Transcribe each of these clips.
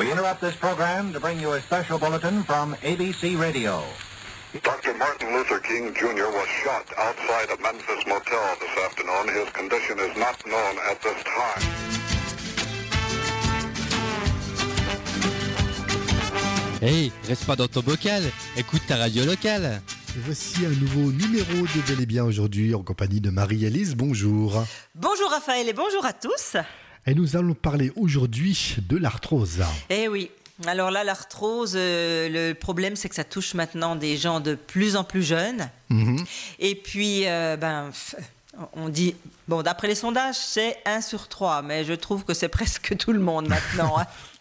We interrupt this program to bring you a special bulletin from ABC Radio. Dr. Martin Luther King Jr. was shot outside a Memphis motel this afternoon. His condition is not known at this time. Hey, reste pas dans ton bocal, écoute ta radio locale. Et voici un nouveau numéro de Bel et Bien aujourd'hui en compagnie de Marie-Élise. Bonjour. Bonjour Raphaël et bonjour à tous. Et nous allons parler aujourd'hui de l'arthrose. Eh oui, alors là l'arthrose, le problème c'est que ça touche maintenant des gens de plus en plus jeunes. Et puis, on dit, bon d'après les sondages c'est 1 sur 3, mais je trouve que c'est presque tout le monde maintenant.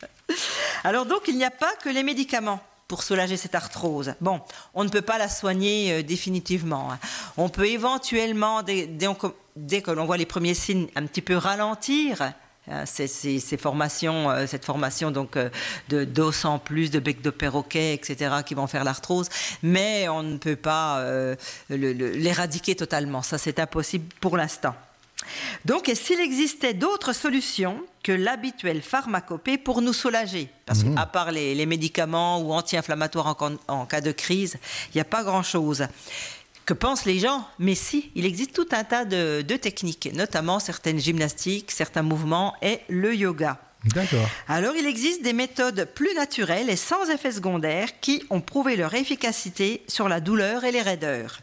Alors donc il n'y a pas que les médicaments pour soulager cette arthrose. Bon, on ne peut pas la soigner définitivement. On peut éventuellement, dès que l'on voit les premiers signes, un petit peu ralentir cette formation donc d'os en plus, de bec de perroquet, etc., qui vont faire l'arthrose, mais on ne peut pas l'éradiquer totalement. Ça, c'est impossible pour l'instant. Donc, et s'il existait d'autres solutions que l'habituelle pharmacopée pour nous soulager, parce qu'à part les médicaments ou anti-inflammatoires en cas de crise, il n'y a pas grand-chose. Que pensent les gens? Mais si, il existe tout un tas de techniques, notamment certaines gymnastiques, certains mouvements et le yoga. D'accord. Alors, il existe des méthodes plus naturelles et sans effets secondaires qui ont prouvé leur efficacité sur la douleur et les raideurs.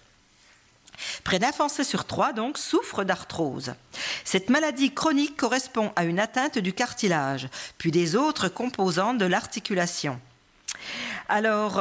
Près d'un Français sur 3, donc, souffre d'arthrose. Cette maladie chronique correspond à une atteinte du cartilage, puis des autres composantes de l'articulation. Alors,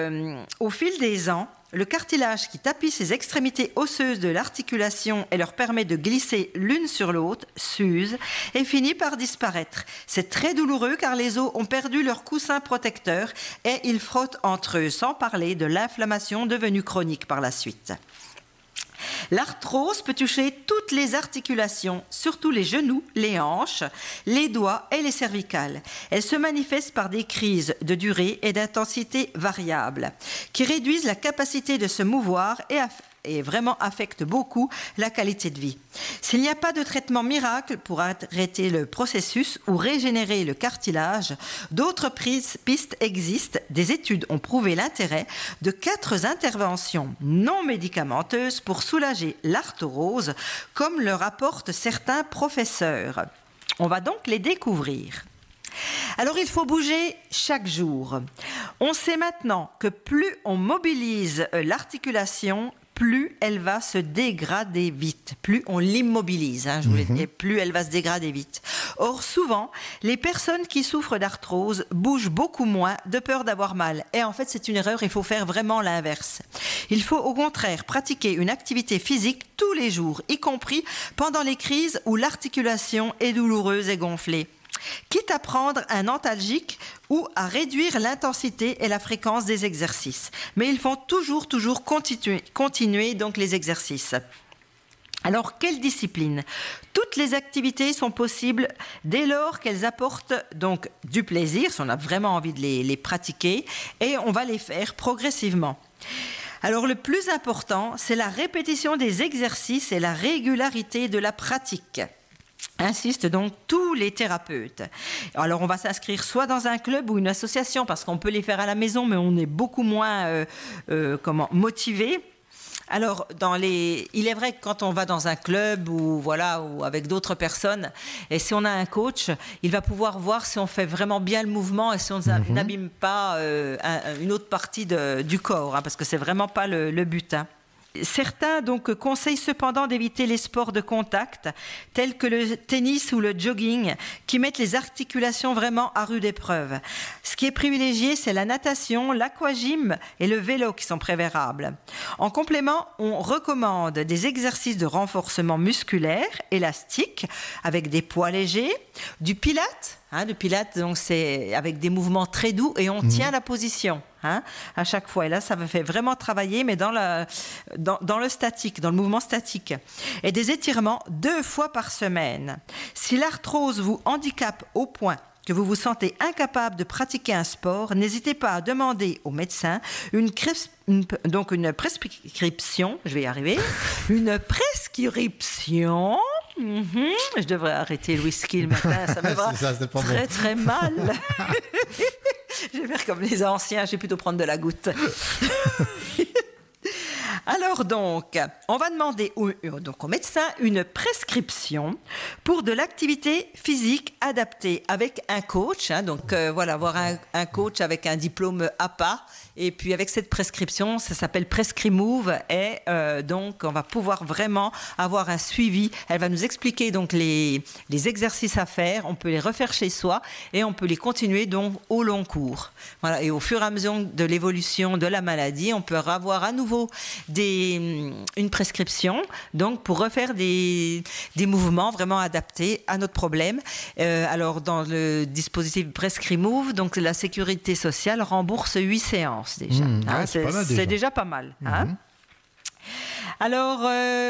au fil des ans, le cartilage qui tapisse les extrémités osseuses de l'articulation et leur permet de glisser l'une sur l'autre s'use et finit par disparaître. C'est très douloureux car les os ont perdu leur coussin protecteur et ils frottent entre eux, sans parler de l'inflammation devenue chronique par la suite. L'arthrose peut toucher toutes les articulations, surtout les genoux, les hanches, les doigts et les cervicales. Elle se manifeste par des crises de durée et d'intensité variables qui réduisent la capacité de se mouvoir et vraiment affectent beaucoup la qualité de vie. S'il n'y a pas de traitement miracle pour arrêter le processus ou régénérer le cartilage, d'autres pistes existent. Des études ont prouvé l'intérêt de 4 interventions non médicamenteuses pour soulager l'arthrose, comme le rapportent certains professeurs. On va donc les découvrir. Alors, il faut bouger chaque jour. On sait maintenant que plus on mobilise l'articulation, plus elle va se dégrader vite. Plus on l'immobilise, plus elle va se dégrader vite. Or, souvent, les personnes qui souffrent d'arthrose bougent beaucoup moins de peur d'avoir mal. Et en fait, c'est une erreur, il faut faire vraiment l'inverse. Il faut au contraire pratiquer une activité physique tous les jours, y compris pendant les crises où l'articulation est douloureuse et gonflée. Quitte à prendre un antalgique ou à réduire l'intensité et la fréquence des exercices. Mais il faut toujours continuer donc les exercices. Alors, quelle discipline? Toutes les activités sont possibles dès lors qu'elles apportent donc du plaisir, si on a vraiment envie de les pratiquer, et on va les faire progressivement. Alors, le plus important, c'est la répétition des exercices et la régularité de la pratique. Insistent donc tous les thérapeutes. Alors, on va s'inscrire soit dans un club ou une association, parce qu'on peut les faire à la maison, mais on est beaucoup moins motivé. Alors, il est vrai que quand on va dans un club ou avec d'autres personnes, et si on a un coach, il va pouvoir voir si on fait vraiment bien le mouvement et si on n'abîme pas une autre partie du corps, parce que c'est vraiment pas le but. Certains donc conseillent cependant d'éviter les sports de contact tels que le tennis ou le jogging qui mettent les articulations vraiment à rude épreuve. Ce qui est privilégié, c'est la natation, l'aquagym et le vélo qui sont préférables. En complément, on recommande des exercices de renforcement musculaire, élastique, avec des poids légers, du pilates. Le pilates, donc, c'est avec des mouvements très doux et on tient la position à chaque fois. Et là, ça fait vraiment travailler, mais dans le statique, dans le mouvement statique. Et des étirements 2 fois par semaine. Si l'arthrose vous handicape au point que vous vous sentez incapable de pratiquer un sport, n'hésitez pas à demander au médecin une prescription, je vais y arriver, une prescription Je devrais arrêter le whisky le matin, ça me va très très mal. Je vais faire comme les anciens, je vais plutôt prendre de la goutte. Alors donc, on va demander donc au médecin une prescription pour de l'activité physique adaptée avec un coach. Donc voilà, avoir un coach avec un diplôme APA. Et puis avec cette prescription, ça s'appelle PrescriMove. Et donc, on va pouvoir vraiment avoir un suivi. Elle va nous expliquer donc les exercices à faire. On peut les refaire chez soi et on peut les continuer donc au long cours. Voilà. Et au fur et à mesure de l'évolution de la maladie, on peut avoir à nouveau une prescription donc pour refaire des mouvements vraiment adaptés à notre problème. Alors dans le dispositif PrescriMove, donc la sécurité sociale rembourse 8 séances déjà. C'est déjà pas mal. Alors,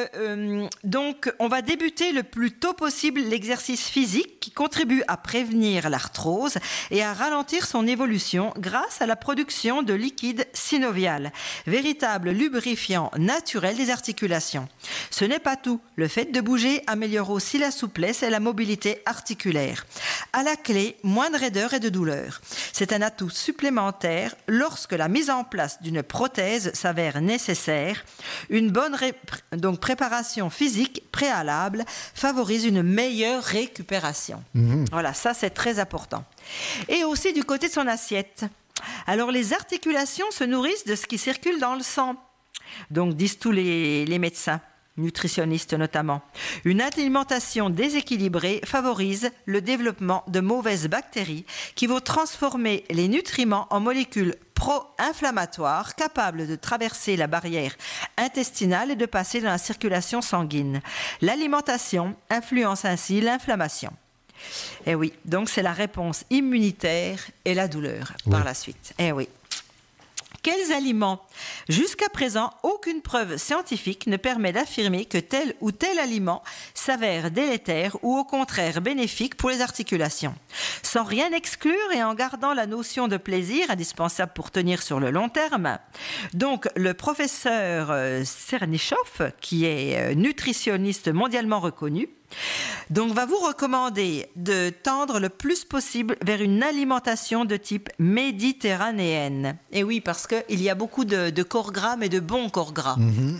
donc, on va débuter le plus tôt possible l'exercice physique qui contribue à prévenir l'arthrose et à ralentir son évolution grâce à la production de liquide synovial, véritable lubrifiant naturel des articulations. Ce n'est pas tout. Le fait de bouger améliore aussi la souplesse et la mobilité articulaire. À la clé, moins de raideur et de douleur. C'est un atout supplémentaire lorsque la mise en place d'une prothèse s'avère nécessaire. Une bonne préparation physique préalable favorise une meilleure récupération. Voilà, ça c'est très important. Et aussi du côté de son assiette. Alors les articulations se nourrissent de ce qui circule dans le sang. Donc disent tous les médecins, nutritionnistes notamment. Une alimentation déséquilibrée favorise le développement de mauvaises bactéries qui vont transformer les nutriments en molécules pro-inflammatoires capables de traverser la barrière intestinale et de passer dans la circulation sanguine. L'alimentation influence ainsi l'inflammation. Et oui, donc c'est la réponse immunitaire et la douleur par la suite. Et oui. Quels aliments ? Jusqu'à présent, aucune preuve scientifique ne permet d'affirmer que tel ou tel aliment s'avère délétère ou au contraire bénéfique pour les articulations. Sans rien exclure et en gardant la notion de plaisir indispensable pour tenir sur le long terme. Donc, le professeur Sernichoff, qui est nutritionniste mondialement reconnu, donc va vous recommander de tendre le plus possible vers une alimentation de type méditerranéenne. Et oui, parce qu'il y a beaucoup de corps gras, mais de bons corps gras.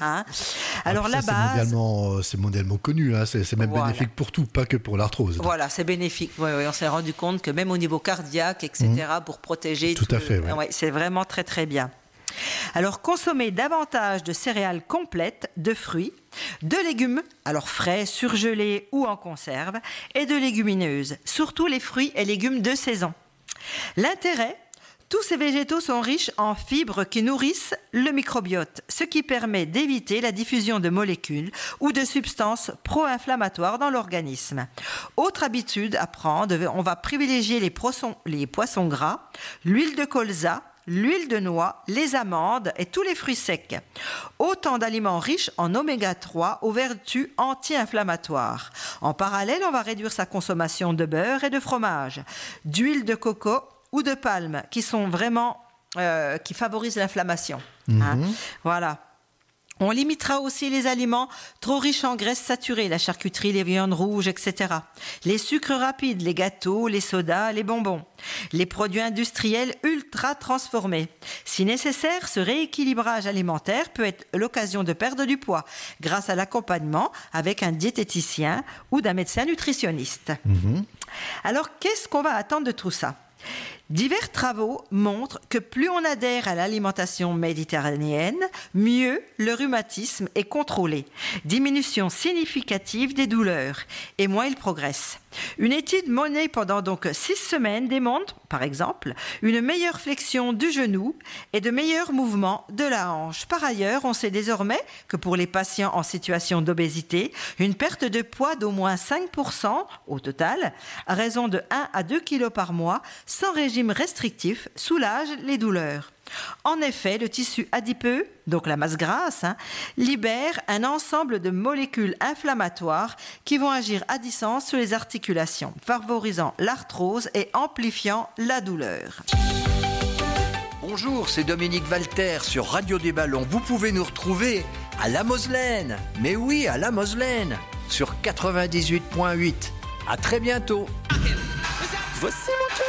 Alors la base... C'est mondialement connu, c'est même bénéfique pour tout, pas que pour l'arthrose. Voilà, c'est bénéfique. Oui, on s'est rendu compte que même au niveau cardiaque, etc., pour protéger... Tout à fait, c'est vraiment très très bien. Alors, consommez davantage de céréales complètes, de fruits, de légumes, alors frais, surgelés ou en conserve, et de légumineuses, surtout les fruits et légumes de saison. L'intérêt ? Tous ces végétaux sont riches en fibres qui nourrissent le microbiote, ce qui permet d'éviter la diffusion de molécules ou de substances pro-inflammatoires dans l'organisme. Autre habitude à prendre, on va privilégier les poissons gras, l'huile de colza, l'huile de noix, les amandes et tous les fruits secs. Autant d'aliments riches en oméga 3 aux vertus anti-inflammatoires. En parallèle, on va réduire sa consommation de beurre et de fromage, d'huile de coco ou de palme, qui sont vraiment qui favorisent l'inflammation. Voilà. On limitera aussi les aliments trop riches en graisses saturées, la charcuterie, les viandes rouges, etc. Les sucres rapides, les gâteaux, les sodas, les bonbons. Les produits industriels ultra transformés. Si nécessaire, ce rééquilibrage alimentaire peut être l'occasion de perdre du poids grâce à l'accompagnement avec un diététicien ou d'un médecin nutritionniste. Alors, qu'est-ce qu'on va attendre de tout ça ? Divers travaux montrent que plus on adhère à l'alimentation méditerranéenne, mieux le rhumatisme est contrôlé. Diminution significative des douleurs et moins il progresse. Une étude menée pendant donc 6 semaines démontre, par exemple, une meilleure flexion du genou et de meilleurs mouvements de la hanche. Par ailleurs, on sait désormais que pour les patients en situation d'obésité, une perte de poids d'au moins 5% au total, à raison de 1 à 2 kg par mois, sans régime restrictif, soulage les douleurs. En effet, le tissu adipeux, donc la masse grasse, libère un ensemble de molécules inflammatoires qui vont agir à distance sur les articulations, favorisant l'arthrose et amplifiant la douleur. Bonjour, c'est Dominique Walter sur Radio des Ballons. Vous pouvez nous retrouver à La Moselaine. Mais oui, à La Moselaine. sur 98.8. À très bientôt. Voici mon tour.